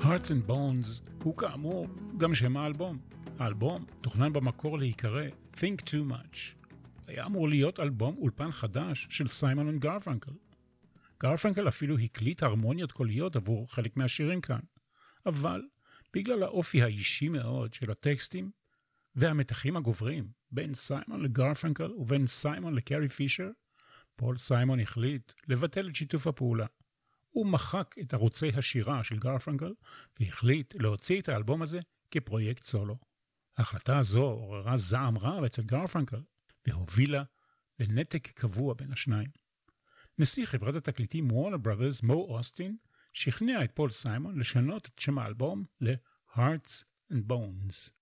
Hearts and Bones הוא כאמור גם שם האלבום. האלבום תוכנן במקור להיקרא Think Too Much. היה אמור להיות אלבום אולפן חדש של סיימון וגרפנקל. גרפנקל אפילו הקליט הרמוניות קוליות עבור חלק מהשירים כאן. אבל בגלל האופי האישי מאוד של הטקסטים והמתחים הגוברים בין סיימון לגרפנקל ובין סיימון לקרי פישר, פול סיימון החליט לבטל את שיתוף הפעולה. הוא מחק את ערוצי השירה של גרפנקל והחליט להוציא את האלבום הזה כפרויקט סולו. ההחלטה הזו עוררה זעם רב אצל גרפנקל והובילה לנתק קבוע בין השניים. נשיא חברת התקליטים וורנר בראדרס, מו אוסטין, שכנע את פול סיימון לשנות את שם האלבום ל-Hearts and Bones.